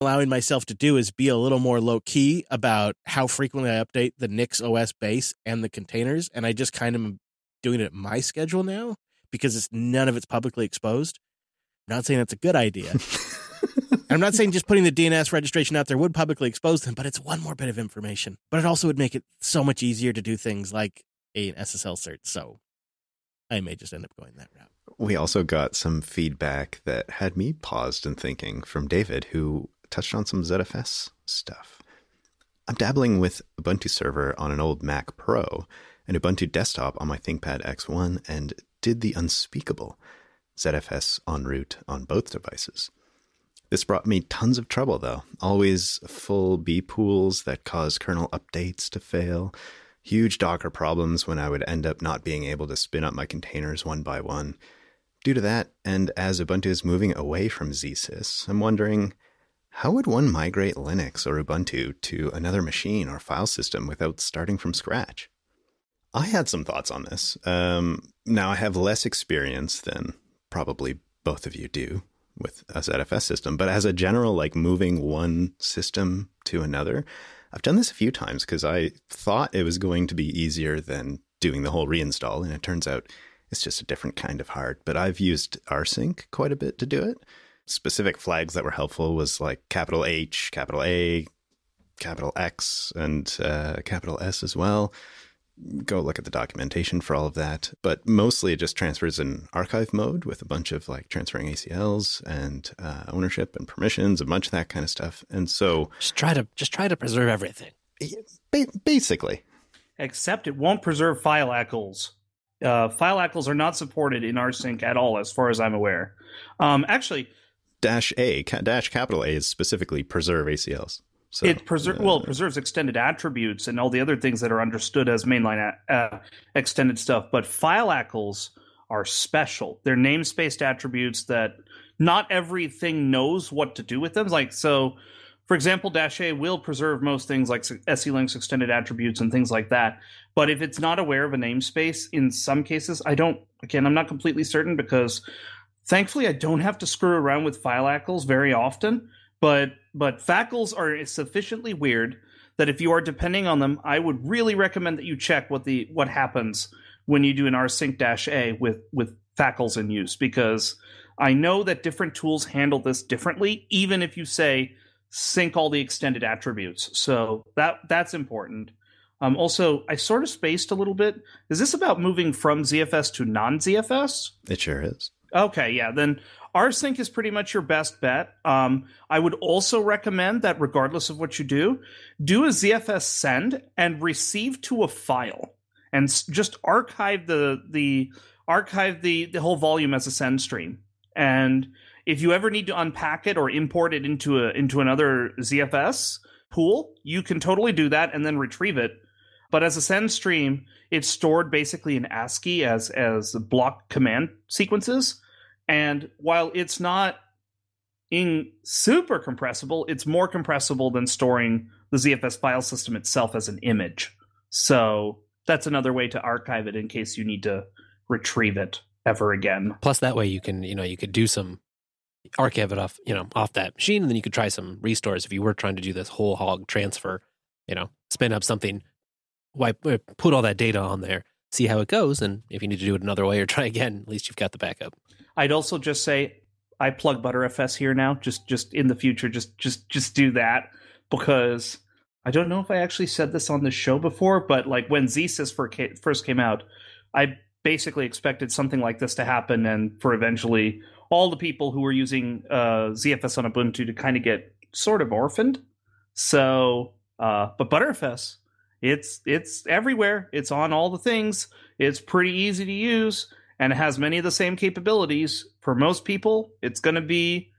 allowing myself to do is be a little more low key about how frequently I update the Nix OS base and the containers. And I just kind of am doing it at my schedule now because none of it's publicly exposed. I'm not saying that's a good idea. I'm not saying just putting the DNS registration out there would publicly expose them, but it's one more bit of information. But it also would make it so much easier to do things like an SSL cert. So I may just end up going that route. We also got some feedback that had me paused and thinking from David, who touched on some ZFS stuff. I'm dabbling with Ubuntu Server on an old Mac Pro and Ubuntu Desktop on my ThinkPad X1 and did the unspeakable ZFS en route on both devices. This brought me tons of trouble, though. Always full B pools that caused kernel updates to fail. Huge Docker problems when I would end up not being able to spin up my containers one by one. Due to that, and as Ubuntu is moving away from zsys, I'm wondering, how would one migrate Linux or Ubuntu to another machine or file system without starting from scratch? I had some thoughts on this. Now, I have less experience than probably both of you do with a ZFS system, but as a general, like moving one system to another, I've done this a few times because I thought it was going to be easier than doing the whole reinstall, and it turns out it's just a different kind of hard. But I've used rsync quite a bit to do it. Specific flags that were helpful was like capital H, capital A, capital X, and capital S as well. Go look at the documentation for all of that. But mostly it just transfers in archive mode with a bunch of like transferring ACLs and ownership and permissions, a bunch of that kind of stuff. And so just try to preserve everything. Basically. Except it won't preserve file ACLs. File ACLs are not supported in rsync at all, as far as I'm aware. Actually, capital A is specifically preserve ACLs. So, it preserves extended attributes and all the other things that are understood as mainline extended stuff. But file ACLs are special. They're namespaced attributes that not everything knows what to do with them. Like, so, for example, -A will preserve most things like SELinks extended attributes and things like that. But if it's not aware of a namespace, in some cases, I'm not completely certain because thankfully I don't have to screw around with file ACLs very often. But FACLs are sufficiently weird that if you are depending on them, I would really recommend that you check what happens when you do an rsync-A with FACLs in use, because I know that different tools handle this differently, even if you say sync all the extended attributes. So that's important. Also, I sort of spaced a little bit. Is this about moving from ZFS to non-ZFS? It sure is. Okay, yeah, then rsync is pretty much your best bet. I would also recommend that regardless of what you do a ZFS send and receive to a file, and just archive the whole volume as a send stream. And if you ever need to unpack it or import it into another ZFS pool, you can totally do that and then retrieve it. But as a send stream, it's stored basically in ASCII as block command sequences. And while it's not super compressible, it's more compressible than storing the ZFS file system itself as an image. So that's another way to archive it in case you need to retrieve it ever again. Plus that way you could do some archive it off that machine, and then you could try some restores if you were trying to do this whole hog transfer, spin up something, put all that data on there, see how it goes, and if you need to do it another way or try again, at least you've got the backup. I'd also just say I plug ButterFS here now. Just in the future, just do that, because I don't know if I actually said this on the show before, but like when zsys first came out, I basically expected something like this to happen, and for eventually all the people who were using ZFS on Ubuntu to kind of get sort of orphaned. So, but ButterFS, it's everywhere. It's on all the things. It's pretty easy to use, and it has many of the same capabilities. For most people, it's gonna be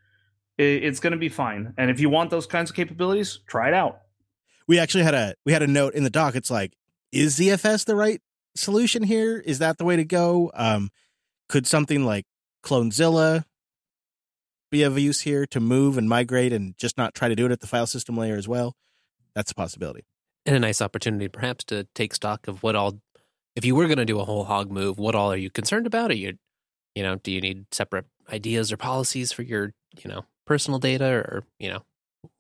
fine. And if you want those kinds of capabilities, try it out. We actually had a note in the doc. It's like, is ZFS the right solution here? Is that the way to go? Could something like Clonezilla be of use here to move and migrate and just not try to do it at the file system layer as well? That's a possibility. And a nice opportunity perhaps to take stock of what all, if you were going to do a whole hog move, what all are you concerned about? Are you, do you need separate ideas or policies for your, personal data, or,